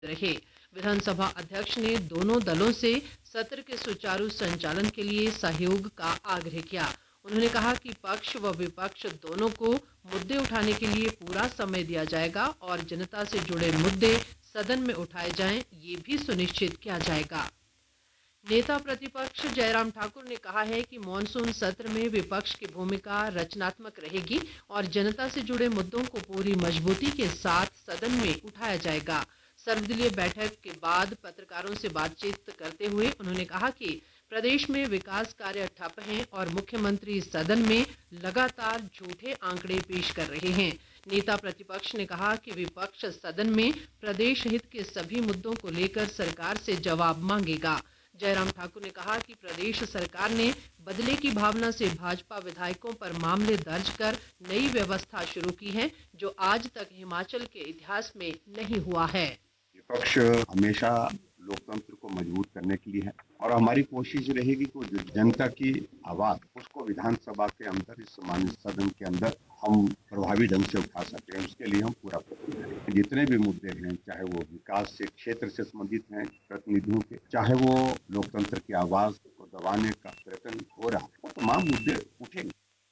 रहे। विधानसभा अध्यक्ष ने दोनों दलों से सत्र के सुचारू संचालन के लिए सहयोग का आग्रह किया। उन्होंने कहा कि पक्ष व विपक्ष दोनों को मुद्दे उठाने के लिए पूरा समय दिया जाएगा और जनता से जुड़े मुद्दे सदन में उठाए जाएं, ये भी सुनिश्चित किया जाएगा। नेता प्रतिपक्ष जयराम ठाकुर ने कहा है कि मॉनसून सत्र में विपक्ष की भूमिका रचनात्मक रहेगी और जनता से जुड़े मुद्दों को पूरी मजबूती के साथ सदन में उठाया जाएगा। सर्वदलीय बैठक के बाद पत्रकारों से बातचीत करते हुए उन्होंने कहा कि प्रदेश में विकास कार्य ठप हैं और मुख्यमंत्री सदन में लगातार झूठे आंकड़े पेश कर रहे हैं। नेता प्रतिपक्ष ने कहा कि विपक्ष सदन में प्रदेश हित के सभी मुद्दों को लेकर सरकार से जवाब मांगेगा। जयराम ठाकुर ने कहा कि प्रदेश सरकार ने बदले की भावना से भाजपा विधायकों पर मामले दर्ज कर नई व्यवस्था शुरू की है, जो आज तक हिमाचल के इतिहास में नहीं हुआ है। विपक्ष हमेशा लोकतंत्र को मजबूत करने के लिए है और हमारी कोशिश रहेगी कि जो जनता की आवाज उसको विधानसभा के अंदर, इस माननीय सदन के अंदर हम प्रभावी ढंग से उठा सकें। उसके लिए हम पूरा प्रयत्न करेंगे। जितने भी मुद्दे हैं, चाहे वो विकास से क्षेत्र से संबंधित हैं प्रतिनिधियों के, चाहे वो लोकतंत्र की आवाज को दबाने का प्रयत्न हो रहा है, वो तमाम मुद्दे उठेंगे।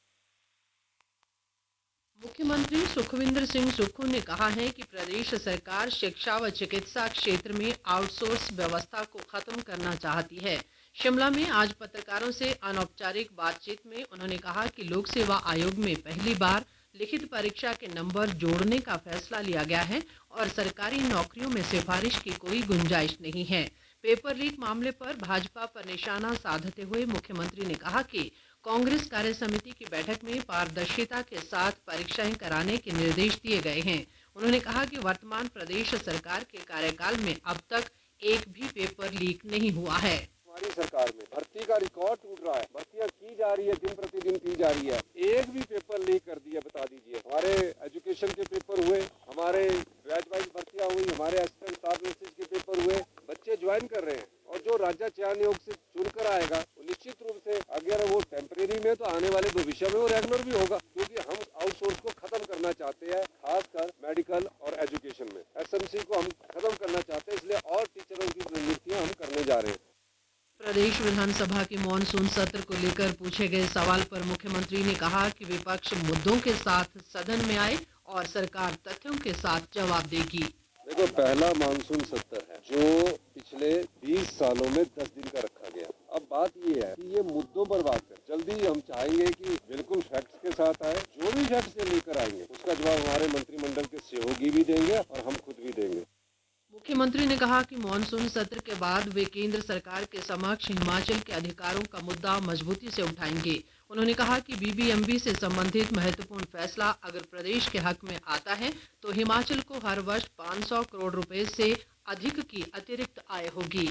मुख्यमंत्री सुखविंदर सिंह सुक्खू ने कहा है कि प्रदेश सरकार शिक्षा व चिकित्सा क्षेत्र में आउटसोर्स व्यवस्था को खत्म करना चाहती है। शिमला में आज पत्रकारों से अनौपचारिक बातचीत में उन्होंने कहा कि लोक सेवा आयोग में पहली बार लिखित परीक्षा के नंबर जोड़ने का फैसला लिया गया है और सरकारी नौकरियों में सिफारिश की कोई गुंजाइश नहीं है। पेपर लीक मामले पर भाजपा पर निशाना साधते हुए मुख्यमंत्री ने कहा कि कांग्रेस कार्य समिति की बैठक में पारदर्शिता के साथ परीक्षाएं कराने के निर्देश दिए गए हैं। उन्होंने कहा कि वर्तमान प्रदेश सरकार के कार्यकाल में अब तक एक भी पेपर लीक नहीं हुआ है। हमारी सरकार में भर्ती का रिकॉर्ड टूट रहा है, भर्तियां की जा रही है, दिन प्रतिदिन की जा रही है, एक भी पेपर लीक कर दिया बता दीजिए। हमारे एजुकेशन के पेपर हुए, हमारे बैच वाइज भर्तियां हुई, हमारे असिस्टेंट स्टाफ नर्सेज के पेपर हुए, बच्चे ज्वाइन कर रहे हैं और जो राज्य चयन आयोग से चुनकर आएगा वो निश्चित रूप से अगर वो टेम्परेरी में तो आने वाले भविष्य में वो रेगुलर भी होगा, क्योंकि हम आउटसोर्स को खत्म करना चाहते हैं, खासकर मेडिकल और एजुकेशन में एसएमसी को हम खत्म करना चाहते हैं, इसलिए और टीचरों की नियुक्तियां हम करने जा रहे हैं। प्रदेश विधानसभा के मॉनसून सत्र को लेकर पूछे गए सवाल पर मुख्यमंत्री ने कहा कि विपक्ष मुद्दों के साथ सदन में आए और सरकार तथ्यों के साथ जवाब देगी। देखो, पहला मानसून सत्र है जो पिछले 20 सालों में 10 दिन का रखा गया। अब बात ये है कि ये मुद्दों पर बात कर, जल्दी हम चाहेंगे कि बिल्कुल फैक्ट्स के साथ आए, जो भी फैक्ट्स से लेकर आएंगे उसका जवाब हमारे मंत्रिमंडल के सहयोगी भी देंगे और हम खुद भी देंगे। मुख्यमंत्री ने कहा कि मॉनसून सत्र के बाद वे केंद्र सरकार के समक्ष हिमाचल के अधिकारों का मुद्दा मजबूती से उठाएंगे। उन्होंने कहा कि बीबीएमबी से संबंधित महत्वपूर्ण फैसला अगर प्रदेश के हक में आता है तो हिमाचल को हर वर्ष 500 करोड़ रुपए से अधिक की अतिरिक्त आय होगी।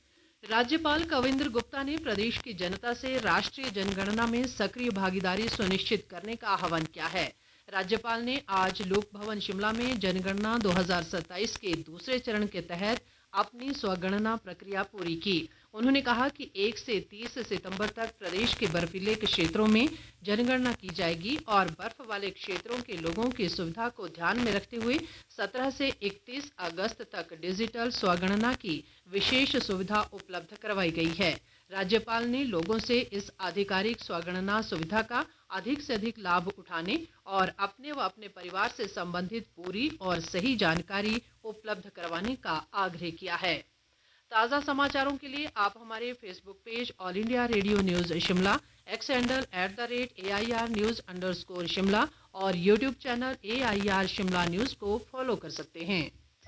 राज्यपाल कविंद्र गुप्ता ने प्रदेश की जनता से राष्ट्रीय जनगणना में सक्रिय भागीदारी सुनिश्चित करने का आह्वान किया है। राज्यपाल ने आज लोक भवन शिमला में जनगणना 2027 के दूसरे चरण के तहत अपनी स्वगणना प्रक्रिया पूरी की। उन्होंने कहा कि 1 से 30 सितंबर तक प्रदेश के बर्फीले क्षेत्रों में जनगणना की जाएगी और बर्फ वाले क्षेत्रों के लोगों की सुविधा को ध्यान में रखते हुए 17 से 31 अगस्त तक डिजिटल स्वगणना की विशेष सुविधा उपलब्ध करवाई गई है। राज्यपाल ने लोगों से इस आधिकारिक स्वगणना सुविधा का अधिक से अधिक लाभ उठाने और अपने व अपने परिवार से संबंधित पूरी और सही जानकारी उपलब्ध करवाने का आग्रह किया है। ताज़ा समाचारों के लिए आप हमारे Facebook page all India radio news Shimla, x handle @AIR News _ और YouTube channel AIR Shimla news को फॉलो कर सकते हैं।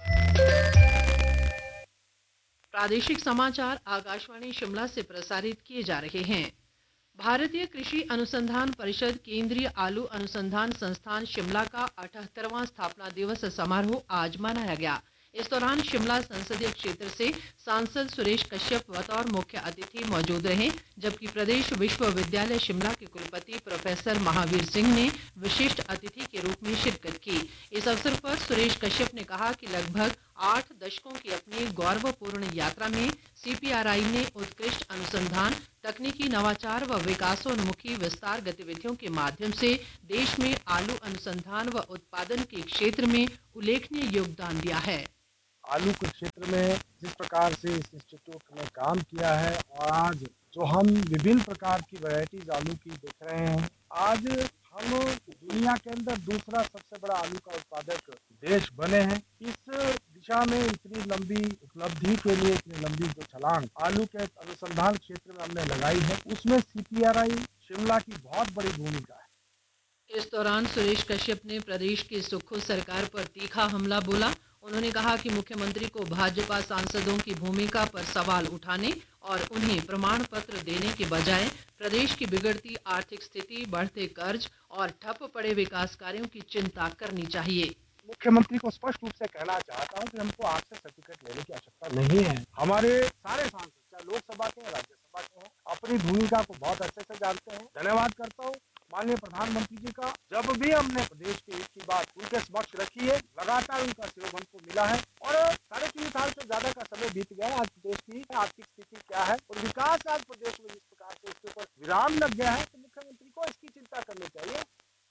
प्रादेशिक समाचार आकाशवाणी शिमला से प्रसारित किए जा रहे हैं। भारतीय कृषि अनुसंधान परिषद केंद्रीय आलू अनुसंधान संस्थान शिमला का 78वां स्थापना दिवस समारोह आज मनाया गया। इस दौरान शिमला संसदीय क्षेत्र से सांसद सुरेश कश्यप बतौर मुख्य अतिथि मौजूद रहे, जबकि प्रदेश विश्वविद्यालय शिमला के कुलपति प्रोफेसर महावीर सिंह ने विशिष्ट अतिथि के रूप में शिरकत की। इस अवसर पर सुरेश कश्यप ने कहा कि लगभग 8 दशकों की अपनी गौरवपूर्ण यात्रा में CPRI ने उत्कृष्ट अनुसंधान, तकनीकी नवाचार व विकासोन्मुखी विस्तार गतिविधियों के माध्यम से देश में आलू अनुसंधान व उत्पादन के क्षेत्र में उल्लेखनीय योगदान दिया है। आलू के क्षेत्र में जिस प्रकार से इस इंस्टीट्यूट ने काम किया है और आज जो हम विभिन्न प्रकार की वैरायटीज आलू की देख रहे हैं, आज हम दुनिया के अंदर दूसरा सबसे बड़ा आलू का उत्पादक देश बने हैं। इस दिशा में इतनी लंबी उपलब्धि के लिए इतनी लंबी जो छलांग आलू के अनुसंधान क्षेत्र में हमने लगाई है, उसमें CPRI शिमला की बहुत बड़ी भूमिका है। इस दौरान सुरेश कश्यप ने प्रदेश की सुक्खू सरकार पर तीखा हमला बोला। उन्होंने कहा कि मुख्यमंत्री को भाजपा सांसदों की भूमिका पर सवाल उठाने और उन्हें प्रमाण पत्र देने के बजाय प्रदेश की बिगड़ती आर्थिक स्थिति, बढ़ते कर्ज और ठप पड़े विकास कार्यों की चिंता करनी चाहिए। मुख्यमंत्री को स्पष्ट रूप से कहना चाहता हूं कि हमको आपसे सर्टिफिकेट लेने की आवश्यकता नहीं है। हमारे सारे सांसद, चाहे लोकसभा के राज्यसभा के हैं, अपनी भूमिका को बहुत अच्छे से जानते हैं। धन्यवाद करता हूं माननीय प्रधानमंत्री जी का, जब भी हमने प्रदेश के हित की बात उनके समक्ष रखी है, लगातार उनका सहयोग हमको मिला है और 3.5 साल से ज्यादा का समय बीत गया है। आज प्रदेश की आर्थिक स्थिति क्या है और विकास आज प्रदेश में जिस प्रकार से उसके ऊपर विराम लग गया है, तो मुख्यमंत्री को इसकी चिंता करनी चाहिए।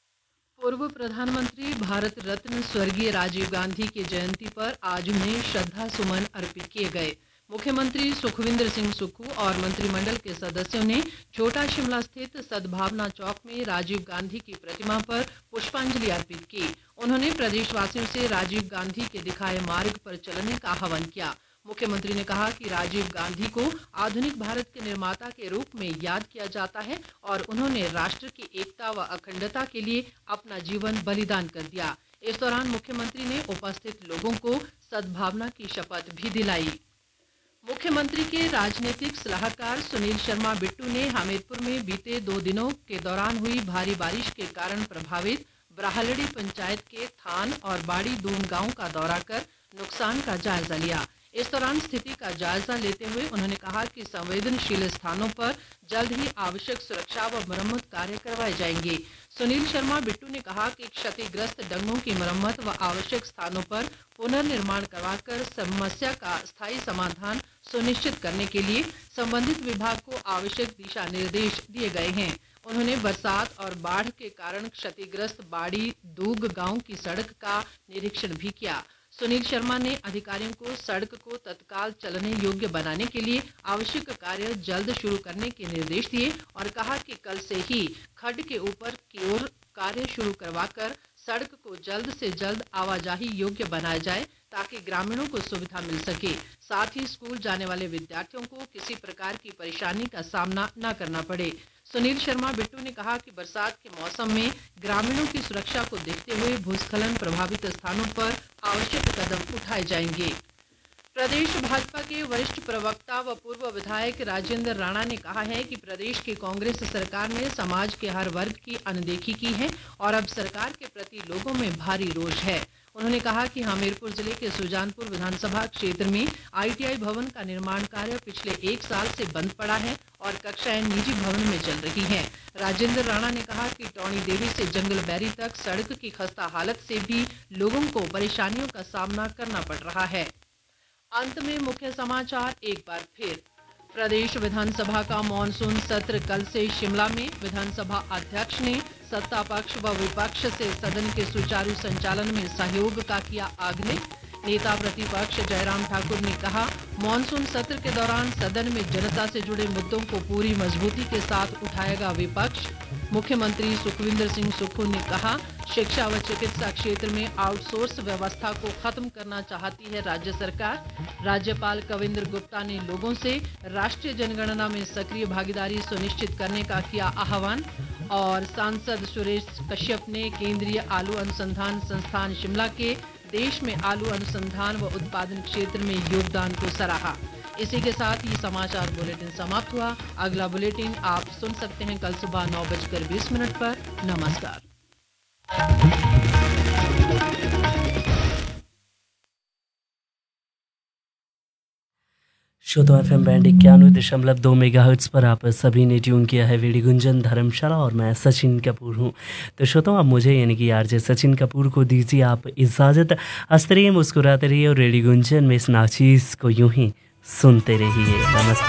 पूर्व प्रधानमंत्री भारत रत्न स्वर्गीय राजीव गांधी की जयंती पर आज उन्हें श्रद्धा सुमन अर्पित किए गए। मुख्यमंत्री सुखविंदर सिंह सुक्खू और मंत्रिमंडल के सदस्यों ने छोटा शिमला स्थित सद्भावना चौक में राजीव गांधी की प्रतिमा पर पुष्पांजलि अर्पित की। उन्होंने प्रदेशवासियों से राजीव गांधी के दिखाए मार्ग पर चलने का आह्वान किया। मुख्यमंत्री ने कहा कि राजीव गांधी को आधुनिक भारत के निर्माता के रूप में याद किया जाता है और उन्होंने राष्ट्र की एकता व अखंडता के लिए अपना जीवन बलिदान कर दिया। इस दौरान मुख्यमंत्री ने उपस्थित लोगों को सद्भावना की शपथ भी दिलाई। मुख्यमंत्री के राजनीतिक सलाहकार सुनील शर्मा बिट्टू ने हमीरपुर में बीते 2 दिनों के दौरान हुई भारी बारिश के कारण प्रभावित ब्राहलड़ी पंचायत के थान और बाड़ी दून गांव का दौरा कर नुकसान का जायजा लिया। इस दौरान स्थिति का जायजा लेते हुए उन्होंने कहा कि संवेदनशील स्थानों पर जल्द ही आवश्यक सुरक्षा व मरम्मत कार्य करवाए जाएंगे। सुनील शर्मा बिट्टू ने कहा कि क्षतिग्रस्त डंगों की मरम्मत व आवश्यक स्थानों पर पुनर्निर्माण करवाकर समस्या का स्थायी समाधान सुनिश्चित करने के लिए संबंधित विभाग को आवश्यक दिशा निर्देश दिए गए हैं। उन्होंने बरसात और बाढ़ के कारण क्षतिग्रस्त बाड़ी दूग गांव की सड़क का निरीक्षण भी किया। सुनील शर्मा ने अधिकारियों को सड़क को तत्काल चलने योग्य बनाने के लिए आवश्यक कार्य जल्द शुरू करने के निर्देश दिए और कहा कि कल से ही खड्ड के ऊपर की ओर कार्य शुरू करवाकर सड़क को जल्द से जल्द आवाजाही योग्य बनाया जाए ताकि ग्रामीणों को सुविधा मिल सके। साथ ही स्कूल जाने वाले विद्यार्थियों को किसी प्रकार की परेशानी का सामना न करना पड़े। सुनील शर्मा बिट्टू ने कहा कि बरसात के मौसम में ग्रामीणों की सुरक्षा को देखते हुए भूस्खलन प्रभावित स्थानों पर आवश्यक कदम उठाए जाएंगे। प्रदेश भाजपा के वरिष्ठ प्रवक्ता व पूर्व विधायक राजेंद्र राणा ने कहा है कि प्रदेश की कांग्रेस सरकार ने समाज के हर वर्ग की अनदेखी की है और अब सरकार के प्रति लोगों में भारी रोष है। उन्होंने कहा कि हमीरपुर जिले के सुजानपुर विधानसभा क्षेत्र में ITI भवन का निर्माण कार्य पिछले 1 साल से बंद पड़ा है और कक्षाएं निजी भवन में चल रही हैं। राजेंद्र राणा ने कहा कि टौणी देवी से जंगल बैरी तक सड़क की खस्ता हालत से भी लोगों को परेशानियों का सामना करना पड़ रहा है। अंत में मुख्य समाचार एक बार फिर। प्रदेश विधानसभा का मॉनसून सत्र कल से शिमला में। विधानसभा अध्यक्ष ने सत्ता पक्ष व विपक्ष से सदन के सुचारू संचालन में सहयोग का किया आग्रह। नेता प्रतिपक्ष जयराम ठाकुर ने कहा, मॉनसून सत्र के दौरान सदन में जनता से जुड़े मुद्दों को पूरी मजबूती के साथ उठाएगा विपक्ष। मुख्यमंत्री सुखविंदर सिंह सुक्खू ने कहा, शिक्षा व चिकित्सा क्षेत्र में आउटसोर्स व्यवस्था को खत्म करना चाहती है राज्य सरकार। राज्यपाल कविंद्र गुप्ता ने लोगों से राष्ट्रीय जनगणना में सक्रिय भागीदारी सुनिश्चित करने का किया आह्वान। और सांसद सुरेश कश्यप ने केंद्रीय आलू अनुसंधान संस्थान शिमला के देश में आलू अनुसंधान व उत्पादन क्षेत्र में योगदान को सराहा। इसी के साथ ये समाचार बुलेटिन समाप्त हुआ। अगला बुलेटिन आप सुन सकते हैं कल सुबह 9:20 पर। नमस्कार। श्रोता FM बैंड 91.2 मेगाहर्ट्ज़ पर आप सभी ने ट्यून किया है रेडियो गुंजन धर्मशाला और मैं सचिन कपूर हूँ। तो श्रोता आप मुझे यानी कि RJ सचिन कपूर को दीजिए आप इजाज़त। हंसते रहिए, मुस्कुराते रहिए और रेडियो गुंजन में इस नाचीज़ को यूं ही सुनते रहिए। नमस्ते।